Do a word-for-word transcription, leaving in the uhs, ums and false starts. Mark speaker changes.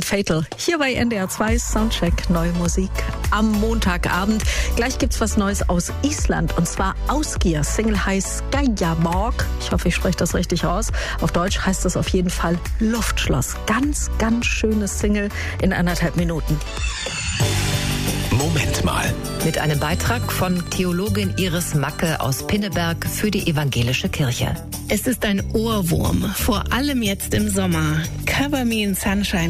Speaker 1: Fatal. Hier bei N D R zwei Soundcheck, neue Musik am Montagabend. Gleich gibt's was Neues aus Island und zwar Ausgear. Single heißt Skyaborg. Ich hoffe, ich spreche das richtig aus. Auf Deutsch heißt das auf jeden Fall Luftschloss. Ganz, ganz schönes Single in anderthalb Minuten.
Speaker 2: Moment mal.
Speaker 3: Mit einem Beitrag von Theologin Iris Macke aus Pinneberg für die Evangelische Kirche.
Speaker 4: Es ist ein Ohrwurm, vor allem jetzt im Sommer. Cover Me in Sunshine